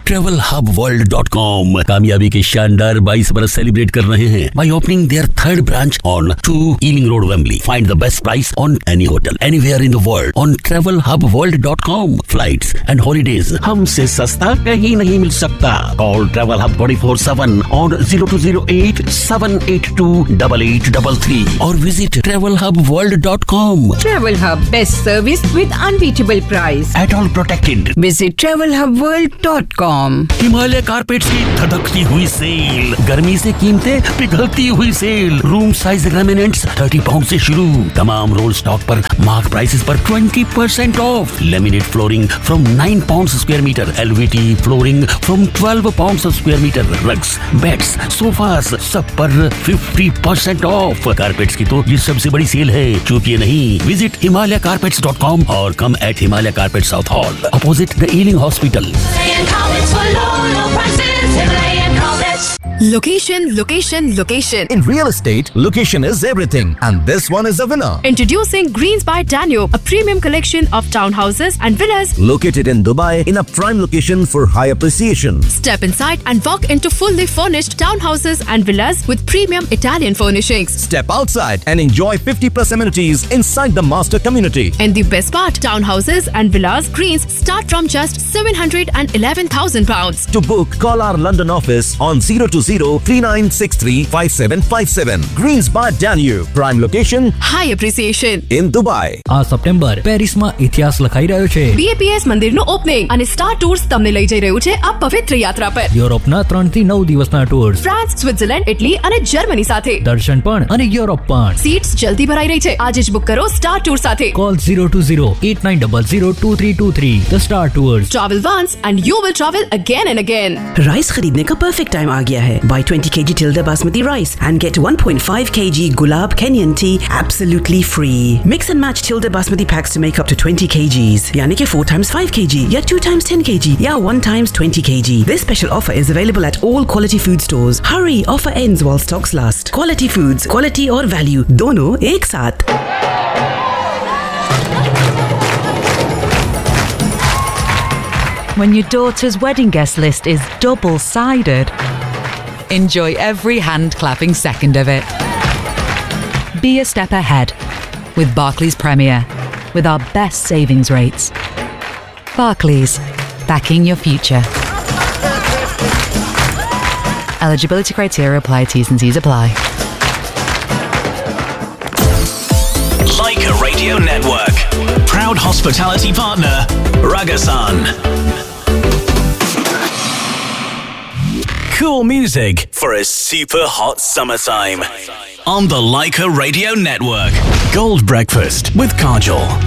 travelhubworld.com कामयाबी के शानदार 22 बरस सेलिब्रेट कर रहे हैं by opening their third branch on 2 Ealing Road, Wembley. Find the best price on any hotel anywhere in the world on travelhubworld.com. Flights and holidays हमसे सस्ता कहीं नहीं मिल सकता. Call Travel Hub 24/7 on 0208-782-8833 or visit travelhubworld.com. Travel Hub, best service with unbeatable price. At all protected. Visit travelhubworld.com. Himalaya carpets की धधकती हुई cell, गर्मी से कीमतें पिघलती हुई cell, room size laminates 30 pound से शुरू, तमाम रोल स्टॉक पर मार्क प्राइसेस पर 20% of, laminate flooring from 9 pound square metre, एलवीटी flooring from 12 pound square metre, rugs, beds, sofas सब पर 50% ऑफ. कारपेट्स की तो ये सबसे बड़ी सेल है, चूकिए नहीं. विजिट himalaycarpets.com और कम eight Himalaya carpet south hall, opposite the ailing hospital. Location, location, location. In real estate, location is everything, and this one is a winner. Introducing Greens by Danube, a premium collection of townhouses and villas Located in Dubai in a prime location for high appreciation. Step inside and walk into fully furnished townhouses and villas with premium Italian furnishings. Step outside and enjoy 50+ amenities inside the master community. And the best part, townhouses and villas Greens start from just £711,000. To book, call our London office on 020-3963-5757. Greens by Danube, prime location, High appreciation. in Dubai. આ September પેરિસમાં ઇતિહાસ લખાઈ રહ્યો છે. BAPS મંદિરનું opening અને star tours તમને લઈ જઈ રહ્યું છે આ પવિત્ર યાત્રા પર. યુરોપના 3 થી 9 દિવસના ટૂર્સ, ફ્રાન્સ, સ્વિટ્ઝરલેન્ડ, ઇટલી અને જર્મની સાથે. દર્શન પણ અને યુરોપ પણ. सीट्स जल्दी भराई रही है. आज ज बुक करो स्टार टूर साथे. Call 020-8900-2323. The Star Tours. Travel once and you will travel again and again. Rice खरीदने का परफेक्ट टाइम आ गया है. Buy 20 kg Tilda Basmati rice and get 1.5 kg Gulab Kenyan tea absolutely free. Mix and match Tilda Basmati packs to make up to 20 kgs. यानी कि 4 times 5 kg या 2 times 10 kg या 1 times 20 kg. This special offer is available at all quality food stores. Hurry, offer ends while stocks last. Quality foods, quality और value दोनों एक साथ. When your daughter's wedding guest list is double-sided, enjoy every hand-clapping second of it. Be a step ahead with Barclays Premier, with our best savings rates. Barclays, backing your future. Eligibility criteria apply. T's and C's apply. Leica Radio Network. Proud hospitality partner, Ragasan. Cool music for a super hot summertime. On the Leica Radio Network. Gold Breakfast with Kajol.